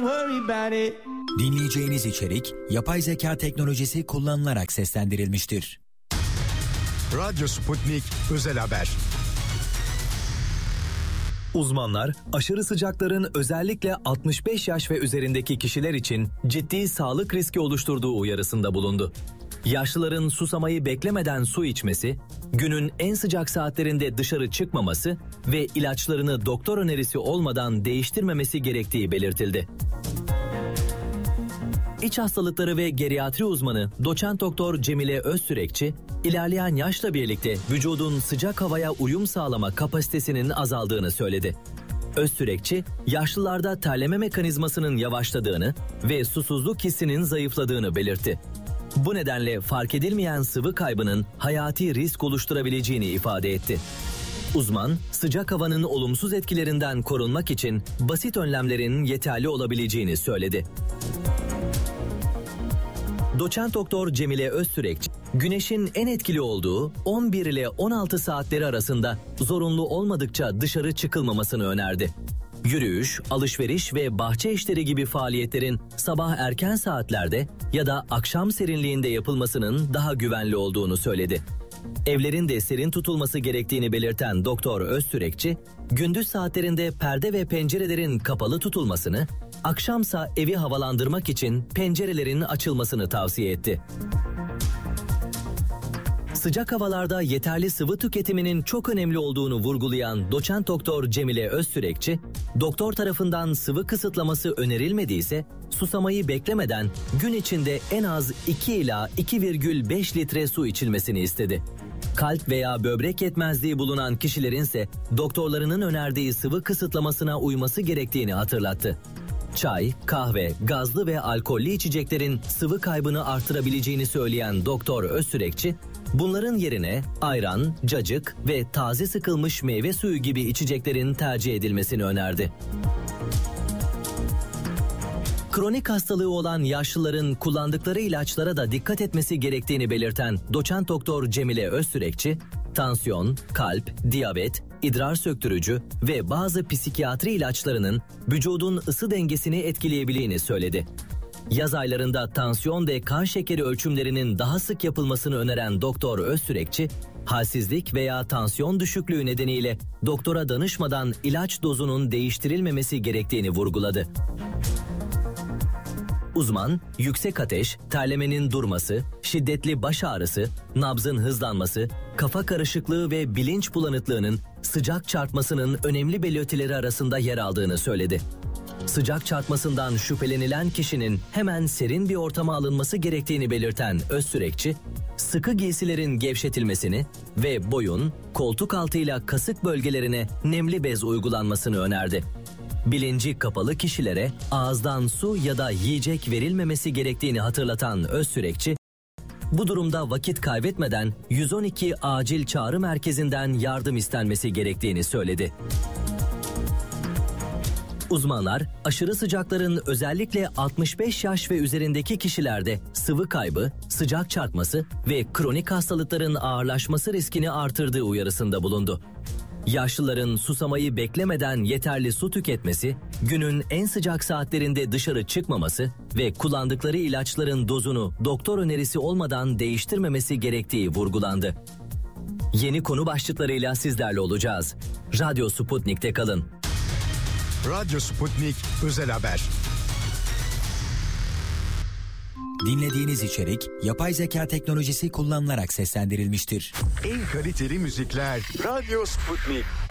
worry about it. Dinleyeceğiniz içerik yapay zeka teknolojisi kullanılarak seslendirilmiştir. Radyo Sputnik Özel Haber. Uzmanlar, aşırı sıcakların özellikle 65 yaş ve üzerindeki kişiler için ciddi sağlık riski oluşturduğu uyarısında bulundu. Yaşlıların susamayı beklemeden su içmesi, günün en sıcak saatlerinde dışarı çıkmaması ve ilaçlarını doktor önerisi olmadan değiştirmemesi gerektiği belirtildi. İç hastalıkları ve geriatri uzmanı Doçent Doktor Cemile Özsürekçi, ilerleyen yaşla birlikte vücudun sıcak havaya uyum sağlama kapasitesinin azaldığını söyledi. Özsürekçi, yaşlılarda terleme mekanizmasının yavaşladığını ve susuzluk hissinin zayıfladığını belirtti. Bu nedenle fark edilmeyen sıvı kaybının hayati risk oluşturabileceğini ifade etti. Uzman, sıcak havanın olumsuz etkilerinden korunmak için basit önlemlerin yeterli olabileceğini söyledi. Doçent Doktor Cemile Özsürekçi, güneşin en etkili olduğu 11 ile 16 saatleri arasında zorunlu olmadıkça dışarı çıkılmamasını önerdi. Yürüyüş, alışveriş ve bahçe işleri gibi faaliyetlerin sabah erken saatlerde ya da akşam serinliğinde yapılmasının daha güvenli olduğunu söyledi. Evlerin de serin tutulması gerektiğini belirten Doktor Özsürekçi, gündüz saatlerinde perde ve pencerelerin kapalı tutulmasını, akşamsa evi havalandırmak için pencerelerin açılmasını tavsiye etti. Sıcak havalarda yeterli sıvı tüketiminin çok önemli olduğunu vurgulayan Doçent Doktor Cemile Özsürekçi, doktor tarafından sıvı kısıtlaması önerilmediyse susamayı beklemeden gün içinde en az 2 ila 2,5 litre su içilmesini istedi. Kalp veya böbrek yetmezliği bulunan kişilerin ise doktorlarının önerdiği sıvı kısıtlamasına uyması gerektiğini hatırlattı. Çay, kahve, gazlı ve alkollü içeceklerin sıvı kaybını artırabileceğini söyleyen Doktor Özsürekçi, bunların yerine ayran, cacık ve taze sıkılmış meyve suyu gibi içeceklerin tercih edilmesini önerdi. Kronik hastalığı olan yaşlıların kullandıkları ilaçlara da dikkat etmesi gerektiğini belirten Doçent Doktor Cemile Özsürekçi, tansiyon, kalp, diyabet, idrar söktürücü ve bazı psikiyatri ilaçlarının vücudun ısı dengesini etkileyebileceğini söyledi. Yaz aylarında tansiyon ve kan şekeri ölçümlerinin daha sık yapılmasını öneren Doktor Özsürekçi, halsizlik veya tansiyon düşüklüğü nedeniyle doktora danışmadan ilaç dozunun değiştirilmemesi gerektiğini vurguladı. Uzman, yüksek ateş, terlemenin durması, şiddetli baş ağrısı, nabzın hızlanması, kafa karışıklığı ve bilinç bulanıklığının sıcak çarpmasının önemli belirtileri arasında yer aldığını söyledi. Sıcak çarpmasından şüphelenilen kişinin hemen serin bir ortama alınması gerektiğini belirten Özsürekçi, sıkı giysilerin gevşetilmesini ve boyun, koltuk altıyla kasık bölgelerine nemli bez uygulanmasını önerdi. Bilinci kapalı kişilere ağızdan su ya da yiyecek verilmemesi gerektiğini hatırlatan Özsürekçi, bu durumda vakit kaybetmeden 112 acil çağrı merkezinden yardım istenmesi gerektiğini söyledi. Uzmanlar, aşırı sıcakların özellikle 65 yaş ve üzerindeki kişilerde sıvı kaybı, sıcak çarpması ve kronik hastalıkların ağırlaşması riskini artırdığı uyarısında bulundu. Yaşlıların susamayı beklemeden yeterli su tüketmesi, günün en sıcak saatlerinde dışarı çıkmaması ve kullandıkları ilaçların dozunu doktor önerisi olmadan değiştirmemesi gerektiği vurgulandı. Yeni konu başlıklarıyla sizlerle olacağız. Radyo Sputnik'te kalın. Radyo Sputnik Özel Haber. Dinlediğiniz içerik yapay zeka teknolojisi kullanılarak seslendirilmiştir. En kaliteli müzikler Radyo Sputnik.